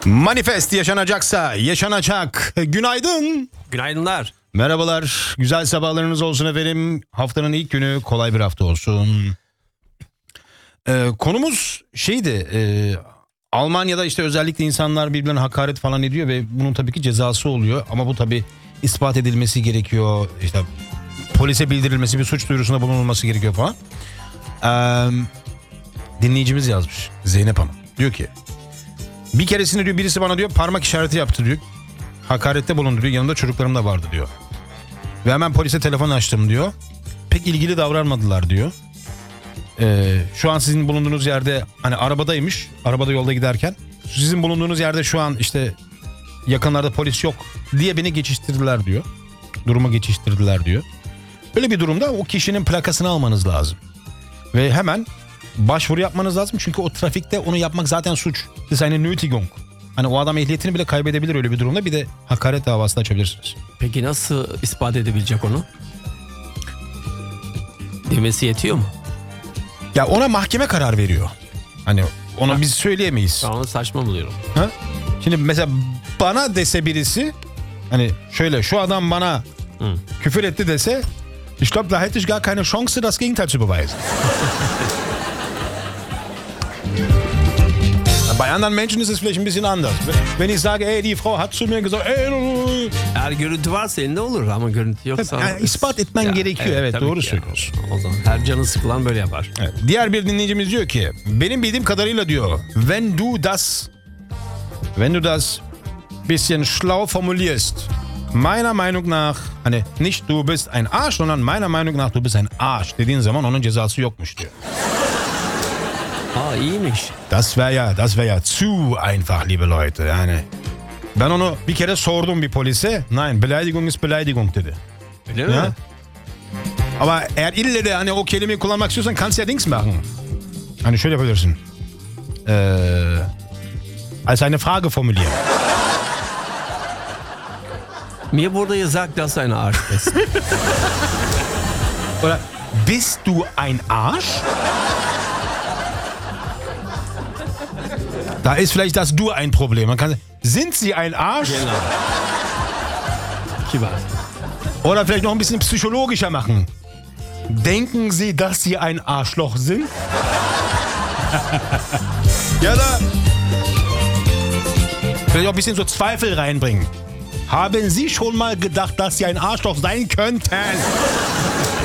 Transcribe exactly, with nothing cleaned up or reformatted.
Manifest yaşanacaksa yaşanacak. Günaydın. Günaydınlar. Merhabalar. Güzel sabahlarınız olsun efendim. Haftanın ilk günü kolay bir hafta olsun. Ee, konumuz şeydi. E, Almanya'da işte özellikle insanlar birbirlerine hakaret falan ediyor ve bunun tabii ki cezası oluyor. Ama bu tabii ispat edilmesi gerekiyor. İşte polise bildirilmesi, bir suç duyurusunda bulunulması gerekiyor falan. Ee, dinleyicimiz yazmış. Zeynep Hanım. Diyor ki bir keresinde diyor birisi bana diyor parmak işareti yaptı diyor. Hakarette bulundu diyor. Yanımda çocuklarım da vardı diyor. Ve hemen polise telefon açtım diyor. Pek ilgili davranmadılar diyor. Ee, şu an sizin bulunduğunuz yerde hani arabadaymış. Arabada yolda giderken. Sizin bulunduğunuz yerde şu an işte yakınlarda polis yok diye beni geçiştirdiler diyor. Durumu geçiştirdiler diyor. Böyle bir durumda o kişinin plakasını almanız lazım. Ve hemen başvuru yapmanız lazım. Çünkü o trafikte onu yapmak zaten suç. Das ist eine Nötigung. Hani o adam ehliyetini bile kaybedebilir öyle bir durumda. Bir de hakaret davası da açabilirsiniz. Peki nasıl ispat edebilecek onu? Demesi yetiyor mu? Ya ona mahkeme karar veriyor. Hani ona biz söyleyemeyiz. Ben onu saçma buluyorum. Ha? Şimdi mesela bana dese birisi hani şöyle şu adam bana Hı. küfür etti dese ich glaube da hätte ich gar keine Chance das Gegenteil zu beweisen. Bei anderen Menschen ist es vielleicht ein bisschen anders. Wenn ich sage, ey die Frau hat zu mir gesagt, ey... Eğer görüntü varsa elinde olur ama görüntü yoksa... Yani ispat etmen Ya, gerekiyor. Evet, tabii doğru ki. söylüyorsun. O zaman her canı sıkılan böyle yapar. Evet. Diğer bir dinleyicimiz diyor ki benim bildiğim kadarıyla diyor wenn du das wenn du das bisschen schlau formulierst meiner Meinung nach hani nicht du bist ein Arsch sondern meiner Meinung nach du bist ein Arsch dediğin zaman onun cezası yokmuş diyor. Aa iyiymiş. Das wäre ja das wäre ja zu einfach liebe Leute yani. Ben onu bir kere sordum bir polise. Nein, Beleidigung ist Beleidigung dedi. Öyle mi? Ja? Ama eğer ille de hani o kelimeyi kullanmak istiyorsan kannst du ja Dings machen. Hani şöyle yapabilirsin. Ee, als eine Frage formulieren. Mir wurde gesagt, dass ein Arsch ist. Oder bist du ein Arsch? Da ist vielleicht das Du ein Problem. Man kann, sind Sie ein Arsch? Genau. Kibar. Oder vielleicht noch ein bisschen psychologischer machen. Denken Sie, dass Sie ein Arschloch sind? Ja, da. Vielleicht auch ein bisschen so Zweifel reinbringen. Haben Sie schon mal gedacht, dass Sie ein Arschloch sein könnten?